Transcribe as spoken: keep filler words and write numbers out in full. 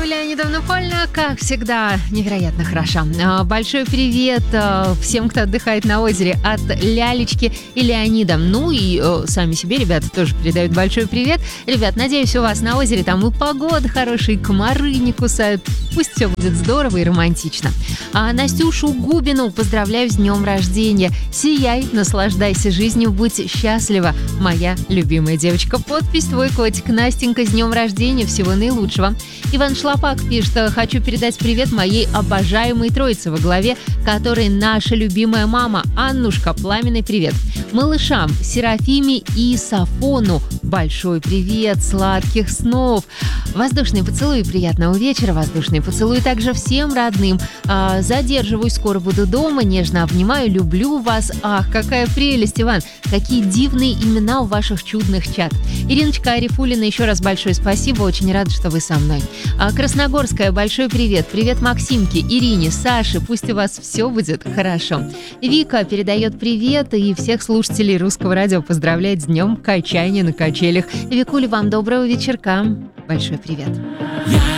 Леонидовна Польна, как всегда, невероятно хороша. А, Большой привет а, всем, кто отдыхает на озере, от Лялечки и Леонида. Ну и а, сами себе ребята тоже передают большой привет. Ребят, надеюсь, у вас на озере там и погода хорошая, и комары не кусают. Пусть все будет здорово и романтично. А Настюшу Губину поздравляю с днем рождения. Сияй, наслаждайся жизнью, будь счастлива, моя любимая девочка. Подпись твой котик. Настенька, с днем рождения, всего наилучшего. Иван Шлапак пишет: хочу передать привет моей обожаемой троице во главе, которой наша любимая мама Аннушка. Пламенный привет. Малышам Серафиме и Сафону большой привет, сладких снов. Воздушный поцелуй, приятного вечера. Воздушный поцелуй также всем родным. А, задерживаюсь, скоро буду дома. Нежно обнимаю, люблю вас. Ах, какая прелесть, Иван. Какие дивные имена у ваших чудных чат. Ириночка Арифулина, еще раз большое спасибо. Очень рада, что вы со мной. А, Красногорская, большой привет. Привет Максимке, Ирине, Саше. Пусть у вас все будет хорошо. Вика передает привет и всех слушателей Русского радио поздравляет с днем качания на качелях. Викуля, вам доброго вечерка. Большой привет.